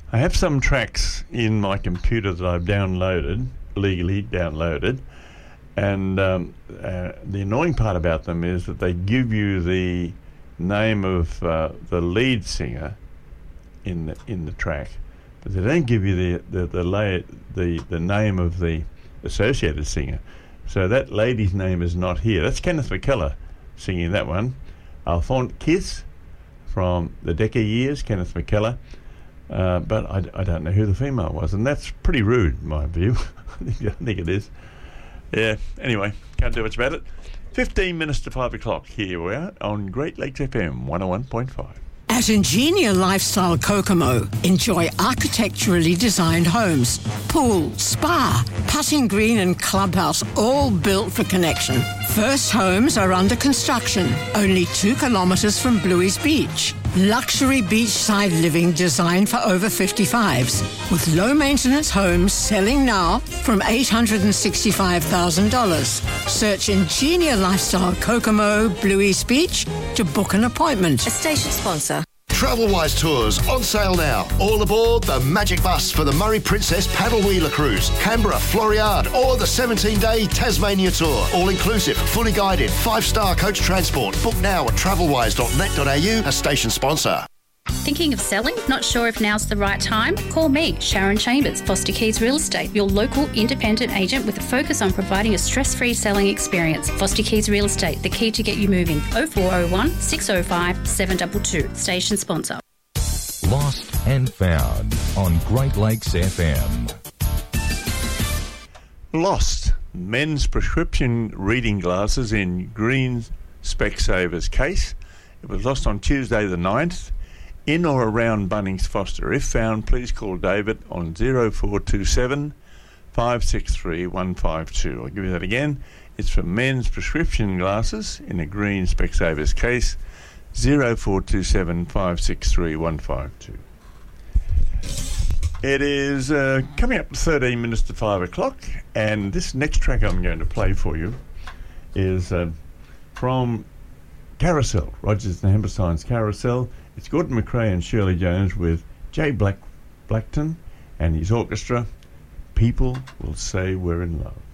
I have some tracks in my computer that I've legally downloaded, and the annoying part about them is that they give you the name of the lead singer in the track, but they don't give you the name of the associated singer. So that lady's name is not here. That's Kenneth McKellar singing that one. Alphonse Kiss from the Decca Years, Kenneth McKellar. But I don't know who the female was, and that's pretty rude in my view. I think it is. Yeah, anyway, can't do much about it. 15 minutes to 5 o'clock. Here we are on Great Lakes FM 101.5. At Ingenia Lifestyle Kokomo, enjoy architecturally designed homes, pool, spa, putting green and clubhouse, all built for connection. First homes are under construction, only 2 kilometres from Bluey's Beach. Luxury beachside living designed for over 55s, with low-maintenance homes selling now from $865,000. Search Ingenia Lifestyle Kokomo, Bluey's Beach to book an appointment. A station sponsor. Travelwise Tours on sale now. All aboard the Magic Bus for the Murray Princess Paddle Wheeler Cruise, Canberra, Floriade, or the 17-day Tasmania Tour. All inclusive, fully guided, 5-star coach transport. Book now at travelwise.net.au, a station sponsor. Thinking of selling? Not sure if now's the right time? Call me, Sharon Chambers, Foster Keys Real Estate, your local independent agent with a focus on providing a stress-free selling experience. Foster Keys Real Estate, the key to get you moving. 0401 605 722. Station sponsor. Lost and Found on Great Lakes FM. Lost. Men's prescription reading glasses in green Specsavers case. It was lost on Tuesday the 9th. In or around Bunnings Foster. If found, please call David on 0427 563 152. I'll give you that again. It's for men's prescription glasses in a green Specsavers case, 0427 563 152. It is coming up 13 minutes to 5 o'clock, and this next track I'm going to play for you is from Carousel, Rogers and Hammerstein's Carousel. It's Gordon McRae and Shirley Jones with Jay Blackton and his orchestra. People will say we're in love.